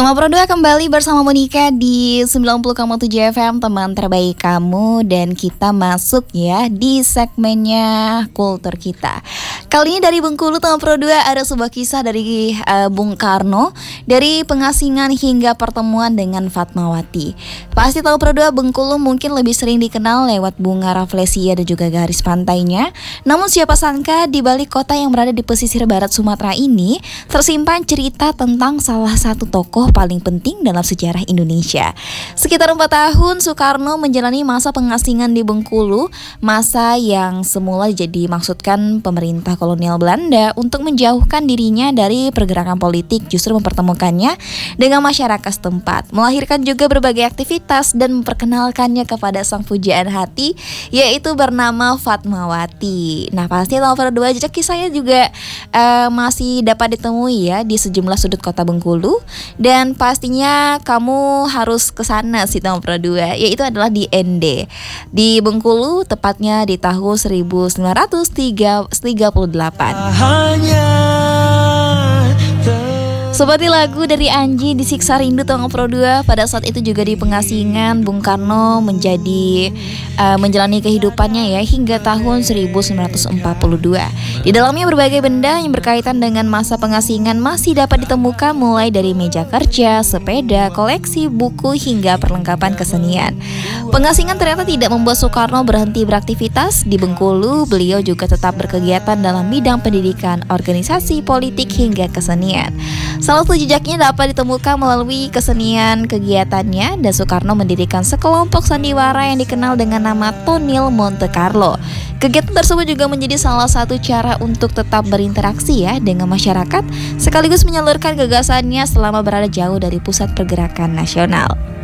Teman Pro 2 kembali bersama Monica di 90,7 FM, teman terbaik kamu. Dan kita masuk ya di segmennya kultur kita. Kali ini dari Bengkulu, teman Pro 2, ada sebuah kisah dari Bung Karno, dari pengasingan hingga pertemuan dengan Fatmawati. Pasti tahu Pro 2, Bengkulu mungkin lebih sering dikenal lewat bunga rafflesia dan juga garis pantainya. Namun siapa sangka di balik kota yang berada di pesisir barat Sumatera ini tersimpan cerita tentang salah satu tokoh paling penting dalam sejarah Indonesia. Sekitar 4 tahun Soekarno menjalani masa pengasingan di Bengkulu, masa yang semula jadi maksudkan pemerintah kolonial Belanda untuk menjauhkan dirinya dari pergerakan politik, justru mempertemukannya dengan masyarakat setempat, melahirkan juga berbagai aktivitas dan memperkenalkannya kepada sang pujaan hati, yaitu bernama Fatmawati. Nah, pasti nomor 2 jejak kisahnya juga masih dapat ditemui ya di sejumlah sudut kota Bengkulu, dan pastinya kamu harus ke sana sih nomor 2, yaitu adalah di ND di Bengkulu, tepatnya di tahun 1938. Seperti lagu dari Anji, Disiksa Rindu Tengah Pro 2, pada saat itu juga di pengasingan Bung Karno menjalani kehidupannya ya hingga tahun 1942. Di dalamnya berbagai benda yang berkaitan dengan masa pengasingan masih dapat ditemukan, mulai dari meja kerja, sepeda, koleksi buku hingga perlengkapan kesenian. Pengasingan ternyata tidak membuat Soekarno berhenti beraktivitas di Bengkulu. Beliau juga tetap berkegiatan dalam bidang pendidikan, organisasi, politik hingga kesenian. Salah satu jejaknya dapat ditemukan melalui kesenian kegiatannya, dan Soekarno mendirikan sekelompok sandiwara yang dikenal dengan nama Tonil Monte Carlo. Kegiatan tersebut juga menjadi salah satu cara untuk tetap berinteraksi ya dengan masyarakat, sekaligus menyalurkan gagasannya selama berada jauh dari pusat pergerakan nasional.